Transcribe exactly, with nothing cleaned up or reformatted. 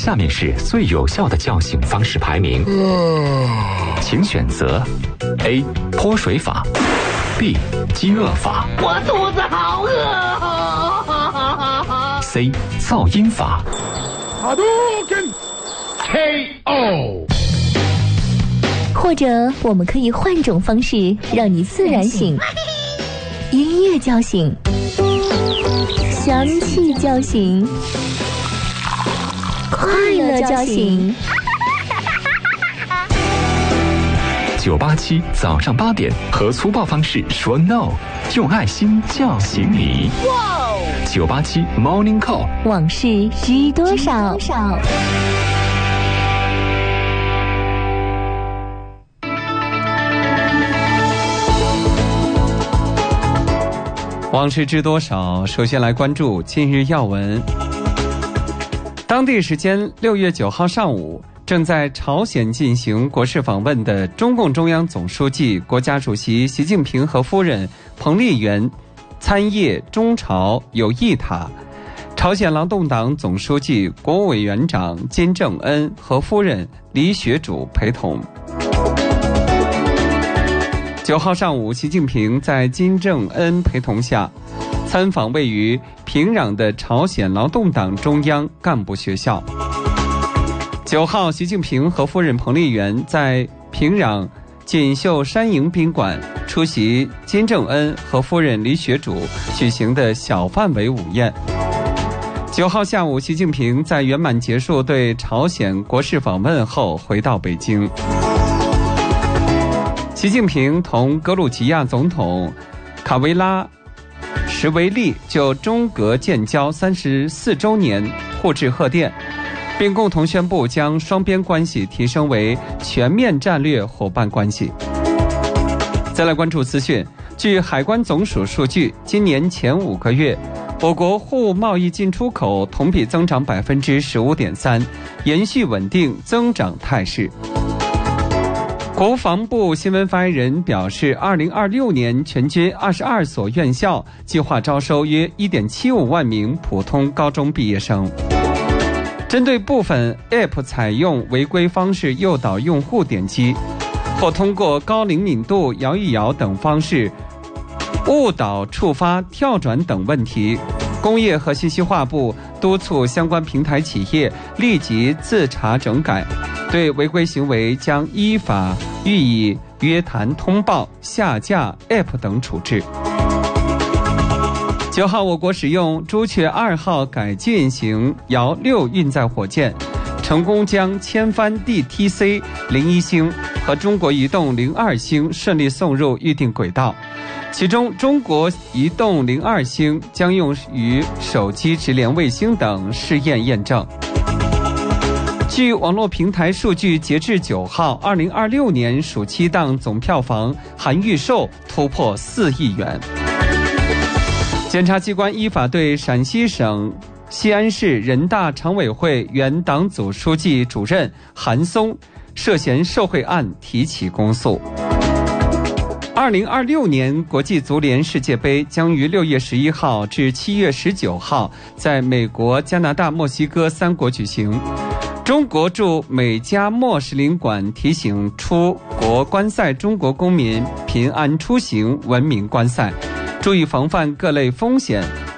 下面是最有效的叫醒方式排名，请选择 A. 泼水法 B. 饥饿法， 我肚子好饿。 C. 噪音法。 K O。 或者我们可以换种方式让你自然醒，音乐叫醒，香气叫醒，快乐叫醒。 九八七早上八点，和粗暴方式说 no， 用爱心叫醒你。九八七 Morning Call， 往事知多少？ 往事知多少？首先来关注今日要闻。当地时间六月九号上午，正在朝鲜进行国事访问的中共中央总书记、国家主席习近平和夫人彭丽媛参谒中朝友谊塔。朝鲜劳动党总书记、国务委员长金正恩和夫人李雪主陪同。九号上午，习近平在金正恩陪同下参访位于平壤的朝鲜劳动党中央干部学校。九号，习近平和夫人彭丽媛在平壤锦绣山营宾馆出席金正恩和夫人李雪主举行的小范围午宴。九号下午，习近平在圆满结束对朝鲜国事访问后回到北京。习近平同格鲁吉亚总统卡维拉什维利就中格建交三十四周年互致贺电，并共同宣布将双边关系提升为全面战略伙伴关系。再来关注资讯，据海关总署数据，今年前五个月，我国货物贸易进出口同比增长百分之十五点三，延续稳定增长态势。国防部新闻发言人表示，二零二六年全军二十二所院校计划招收约 一点七五万名普通高中毕业生。针对部分 App 采用违规方式诱导用户点击，或通过高灵敏度、摇一摇等方式误导触发、跳转等问题，工业和信息化部督促相关平台企业立即自查整改，对违规行为将依法予以约谈、通报、下架 App 等处置。九号，我国使用朱雀二号改进型遥六运载火箭，成功将千帆 D T C 零一星和中国移动零二星顺利送入预定轨道。其中，中国移动零二星将用于手机直连卫星等试验验证。据网络平台数据，截至九号，二零二六年暑期档总票房含预售突破四亿元。检察机关依法对陕西省西安市人大常委会原党组书记、主任韩松涉嫌受贿案提起公诉。二零二六年国际足联世界杯将于六月十一号至七月十九号在美国、加拿大、墨西哥三国举行。中国驻美加墨使领馆提醒出国观赛中国公民平安出行、文明观赛，注意防范各类风险。